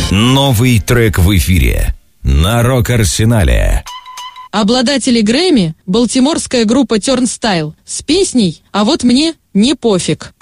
Новый трек в эфире на Рок-Арсенале. Обладатели Грэмми — балтиморская группа Turnstile с песней «А вот мне не пофиг».